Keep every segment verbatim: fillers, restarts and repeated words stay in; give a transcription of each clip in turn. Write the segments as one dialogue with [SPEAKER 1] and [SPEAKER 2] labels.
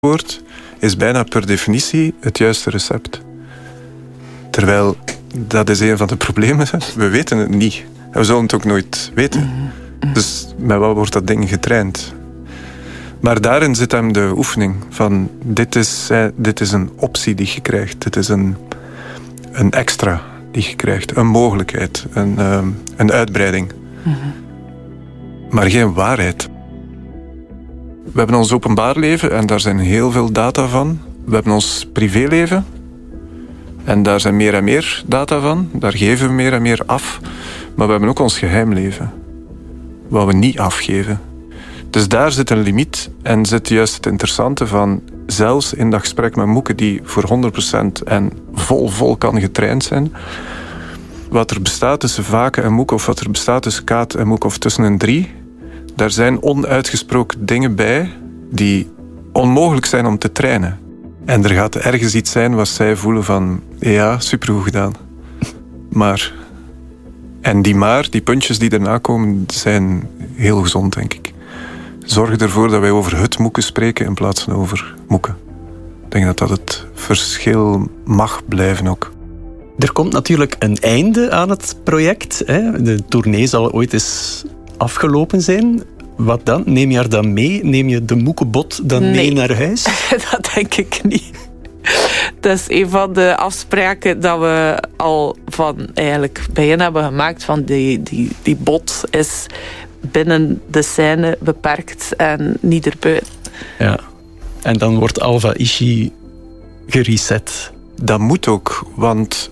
[SPEAKER 1] antwoord is bijna per definitie het juiste recept. Terwijl, dat is een van de problemen. We weten het niet. En we zullen het ook nooit weten. Mm-hmm. Dus met wat wordt dat ding getraind? Maar daarin zit hem de oefening van dit is, dit is een optie die je krijgt. Dit is een, een extra die je krijgt. Een mogelijkheid. Een, um, een uitbreiding. Mm-hmm. Maar geen waarheid. We hebben ons openbaar leven en daar zijn heel veel data van. We hebben ons privéleven en daar zijn meer en meer data van. Daar geven we meer en meer af. Maar we hebben ook ons geheimleven. Wat we niet afgeven. Dus daar zit een limiet en zit juist het interessante van, zelfs in dat gesprek met Moeke, die voor honderd procent en vol, vol kan getraind zijn, wat er bestaat tussen Vaken en Moeke, of wat er bestaat tussen Kaat en Moeke, of tussen een drie, daar zijn onuitgesproken dingen bij die onmogelijk zijn om te trainen. En er gaat ergens iets zijn wat zij voelen van, ja, supergoed gedaan. Maar, en die maar, die puntjes die erna komen, zijn heel gezond, denk ik. Zorg ervoor dat wij over het Moeke spreken in plaats van over Moeke. Ik denk dat dat het verschil mag blijven ook.
[SPEAKER 2] Er komt natuurlijk een einde aan het project. Hè? De tournee zal ooit eens afgelopen zijn. Wat dan? Neem je haar dan mee? Neem je de Moekebot dan
[SPEAKER 3] nee.
[SPEAKER 2] mee naar huis?
[SPEAKER 3] Dat denk ik niet. Dat is een van de afspraken dat we al van eigenlijk begin hebben gemaakt. Van die, die, die bot is binnen de scène beperkt en niet erbuiten.
[SPEAKER 2] Ja. En dan wordt Alva Ishi gereset.
[SPEAKER 1] Dat moet ook, want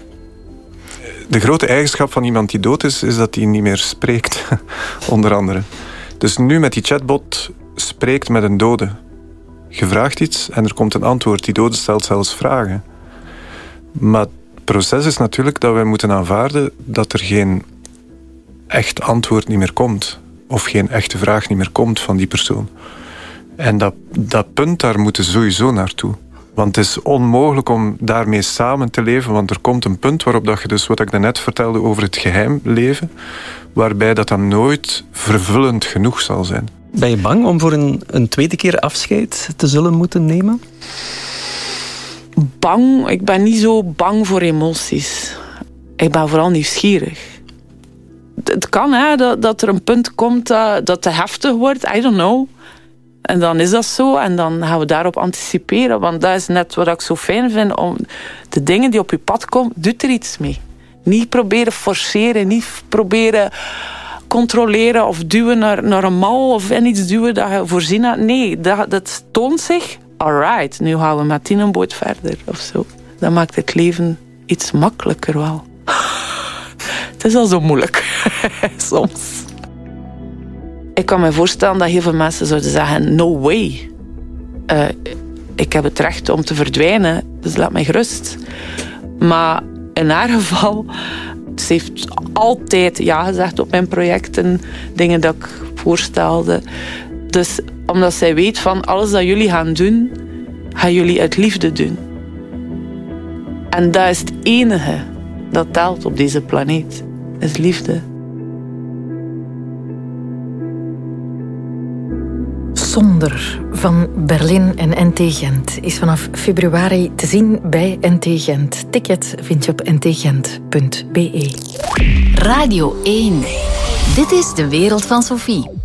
[SPEAKER 1] de grote eigenschap van iemand die dood is, is dat hij niet meer spreekt, onder andere. Dus nu met die chatbot spreekt met een dode. Je vraagt iets en er komt een antwoord. Die dode stelt zelfs vragen. Maar het proces is natuurlijk dat wij moeten aanvaarden dat er geen echt antwoord niet meer komt. Of geen echte vraag niet meer komt van die persoon. En dat, dat punt, daar moeten we sowieso naartoe. Want het is onmogelijk om daarmee samen te leven, want er komt een punt waarop dat je dus, wat ik daarnet vertelde over het geheim leven, waarbij dat dan nooit vervullend genoeg zal zijn.
[SPEAKER 2] Ben je bang om voor een, een tweede keer afscheid te zullen moeten nemen?
[SPEAKER 3] Bang? Ik ben niet zo bang voor emoties. Ik ben vooral nieuwsgierig. Het kan, hè, dat, dat er een punt komt dat, dat te heftig wordt. I don't know. En dan is dat zo. En dan gaan we daarop anticiperen. Want dat is net wat ik zo fijn vind. Om de dingen die op je pad komen, doet er iets mee. Niet proberen forceren. Niet proberen controleren of duwen naar, naar een mal. Of in iets duwen dat je voorzien hebt. Nee, dat, dat toont zich. Alright, nu gaan we met die een boot verder. Of zo. Dat maakt het leven iets makkelijker wel. Het is al zo moeilijk. Soms. Ik kan me voorstellen dat heel veel mensen zouden zeggen, no way. Uh, ik heb het recht om te verdwijnen, dus laat mij gerust. Maar in haar geval, ze heeft altijd ja gezegd op mijn projecten, dingen dat ik voorstelde. Dus omdat zij weet van alles dat jullie gaan doen, gaan jullie uit liefde doen. En dat is het enige dat telt op deze planeet, is liefde.
[SPEAKER 4] Zonder van Berlin en N T Gent is vanaf februari te zien bij N T Gent. Ticket vind je op n t gent punt b e.
[SPEAKER 5] Radio één. Dit is de wereld van Sophie.